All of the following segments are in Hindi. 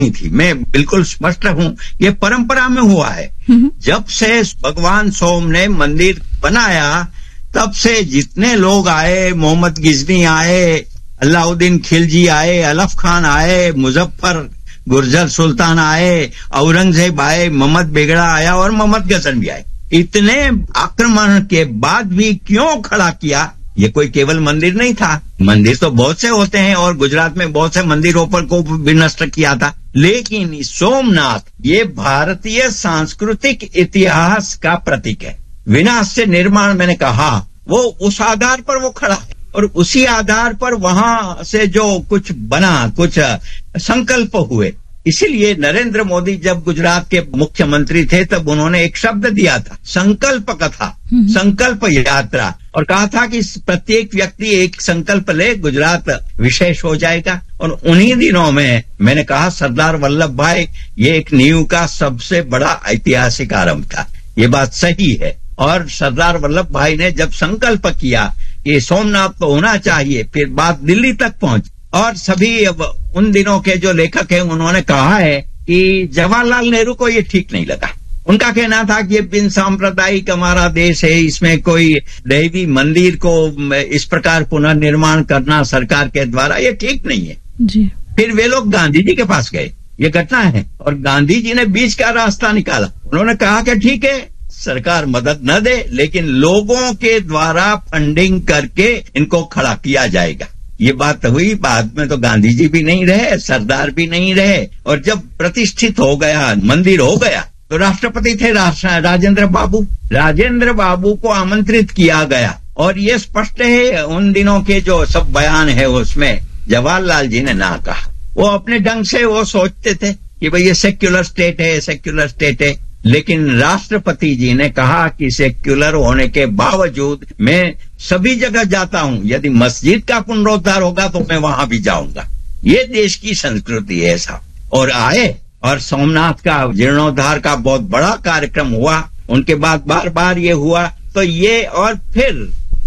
थी। मैं बिल्कुल स्पष्ट हूं, ये परंपरा में हुआ है। जब से भगवान सोम ने मंदिर बनाया तब से जितने लोग आए, मोहम्मद गिजनी आए, अलाउद्दीन खिलजी आए, अलफ खान आए, मुजफ्फर गुर्जर सुल्तान आए, औरंगजेब आए, मोहम्मद बेगड़ा आया और मोहम्मद गजन भी आए। इतने आक्रमण के बाद भी क्यों खड़ा किया? ये कोई केवल मंदिर नहीं था, मंदिर तो बहुत से होते हैं और गुजरात में बहुत से मंदिरों पर को भी नष्ट किया था, लेकिन सोमनाथ ये भारतीय सांस्कृतिक इतिहास का प्रतीक है। विनाश से निर्माण, मैंने कहा, वो उस आधार पर वो खड़ा है और उसी आधार पर वहां से जो कुछ बना, कुछ संकल्प हुए। इसीलिए नरेंद्र मोदी जब गुजरात के मुख्यमंत्री थे तब उन्होंने एक शब्द दिया था, संकल्प कथा, संकल्प यात्रा, और कहा था कि प्रत्येक व्यक्ति एक संकल्प ले, गुजरात विशेष हो जाएगा। और उन्हीं दिनों में मैंने कहा सरदार वल्लभ भाई ये एक नींव का सबसे बड़ा ऐतिहासिक आरंभ था। ये बात सही है। और सरदार वल्लभ भाई ने जब संकल्प किया कि सोमनाथ तो होना चाहिए, फिर बात दिल्ली तक पहुंची और सभी उन दिनों के जो लेखक हैं उन्होंने कहा है कि जवाहरलाल नेहरू को ये ठीक नहीं लगा। उनका कहना था कि ये बिन सांप्रदायिक हमारा देश है, इसमें कोई दैवी मंदिर को इस प्रकार पुनर्निर्माण करना सरकार के द्वारा ये ठीक नहीं है जी। फिर वे लोग गांधी जी के पास गए, ये घटना है, और गांधी जी ने बीच का रास्ता निकाला। उन्होंने कहा कि ठीक है सरकार मदद न दे लेकिन लोगों के द्वारा फंडिंग करके इनको खड़ा किया जाएगा। ये बात हुई। बाद में तो गांधी जी भी नहीं रहे, सरदार भी नहीं रहे, और जब प्रतिष्ठित हो गया, मंदिर हो गया, तो राष्ट्रपति थे राजेंद्र बाबू। राजेंद्र बाबू को आमंत्रित किया गया और ये स्पष्ट है उन दिनों के जो सब बयान है उसमें जवाहरलाल जी ने ना कहा। वो अपने ढंग से वो सोचते थे कि भाई ये सेक्युलर स्टेट है, सेक्युलर स्टेट है, लेकिन राष्ट्रपति जी ने कहा कि सेक्युलर होने के बावजूद मैं सभी जगह जाता हूं, यदि मस्जिद का पुनरुद्धार होगा तो मैं वहां भी जाऊंगा। ये देश की संस्कृति है साहब। और आए और सोमनाथ का जीर्णोद्धार का बहुत बड़ा कार्यक्रम हुआ। उनके बाद बार बार ये हुआ, तो ये और फिर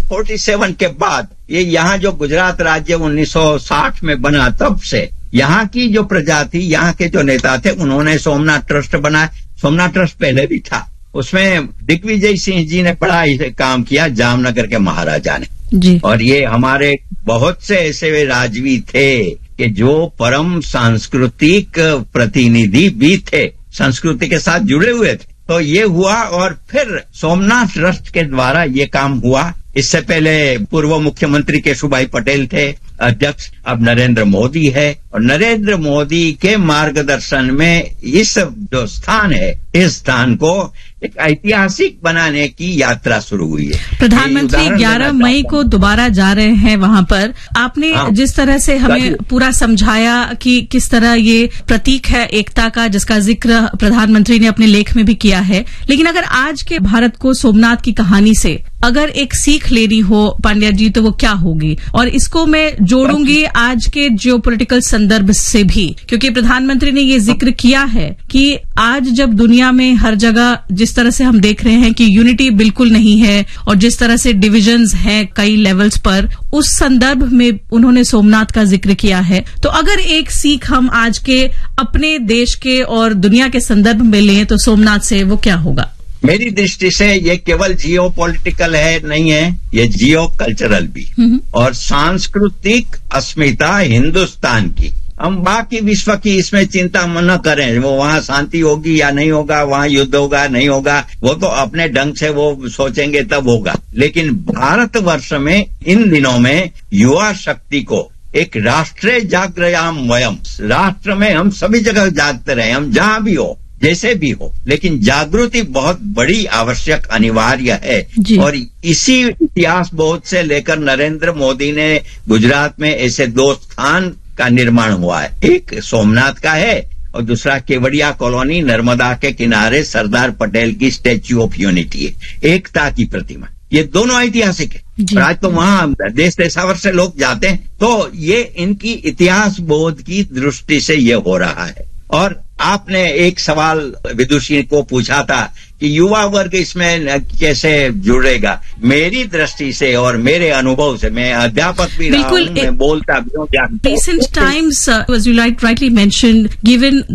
47 के बाद ये यहाँ जो गुजरात राज्य 1960 में बना, तब से यहाँ की जो प्रजा थी, यहाँ के जो नेता थे, उन्होंने सोमनाथ ट्रस्ट बनाया। सोमनाथ ट्रस्ट पहले भी था, उसमें दिग्विजय सिंह जी ने बड़ा काम किया, जामनगर के महाराजा ने जी। और ये हमारे बहुत से ऐसे राजवी थे कि जो परम सांस्कृतिक प्रतिनिधि भी थे, संस्कृति के साथ जुड़े हुए थे। तो ये हुआ और फिर सोमनाथ ट्रस्ट के द्वारा ये काम हुआ। इससे पहले पूर्व मुख्यमंत्री केशुभाई पटेल थे अध्यक्ष, अब नरेंद्र मोदी है, और नरेंद्र मोदी के मार्गदर्शन में इस जो स्थान है, इस स्थान को एक ऐतिहासिक बनाने की यात्रा शुरू हुई है। प्रधानमंत्री 11 मई को दोबारा जा रहे हैं वहां पर। आपने जिस तरह से हमें पूरा समझाया कि किस तरह ये प्रतीक है एकता का, जिसका जिक्र प्रधानमंत्री ने अपने लेख में भी किया है, लेकिन अगर आज के भारत को सोमनाथ की कहानी से अगर एक सीख लेनी हो पांड्या जी, तो वो क्या होगी? और इसको मैं जोड़ूंगी आज के जियोपॉलिटिकल संदर्भ से भी, क्योंकि प्रधानमंत्री ने ये जिक्र किया है कि आज जब दुनिया में हर जगह जिस तरह से हम देख रहे हैं कि यूनिटी बिल्कुल नहीं है और जिस तरह से डिविजन्स हैं कई लेवल्स पर, उस संदर्भ में उन्होंने सोमनाथ का जिक्र किया है। तो अगर एक सीख हम आज के अपने देश के और दुनिया के संदर्भ में लें तो सोमनाथ से वो क्या होगा? मेरी दृष्टि से ये केवल जियो पॉलिटिकल है नहीं है, ये जियो कल्चरल भी और सांस्कृतिक अस्मिता हिंदुस्तान की। हम बाकी विश्व की इसमें चिंता न करें, वो वहाँ शांति होगी या नहीं होगा, वहाँ युद्ध होगा नहीं होगा, वो तो अपने ढंग से वो सोचेंगे तब होगा। लेकिन भारतवर्ष में इन दिनों में युवा शक्ति को एक राष्ट्रीय जागृयाम वयम, राष्ट्र में हम सभी जगह जागते रहे, हम जहाँ भी हो जैसे भी हो, लेकिन जागृति बहुत बड़ी आवश्यक अनिवार्य है। और इसी इतिहास बोध से लेकर नरेंद्र मोदी ने गुजरात में ऐसे 2 स्थान का निर्माण हुआ है, एक सोमनाथ का है और दूसरा केवड़िया कॉलोनी नर्मदा के किनारे सरदार पटेल की स्टैच्यू ऑफ यूनिटी है, एकता की प्रतिमा। ये दोनों ऐतिहासिक है और आज तो वहाँ देश देशावर से लोग जाते हैं, तो ये इनकी इतिहास बोध की दृष्टि से ये हो रहा है। और आपने एक सवाल विदुषी को पूछा था कि युवा वर्ग इसमें कैसे जुड़ेगा। मेरी दृष्टि से और मेरे अनुभव से, मैं अध्यापक भी रहा हूं, मैं बोलता भी हूँ। Recent times, as you rightly mentioned, given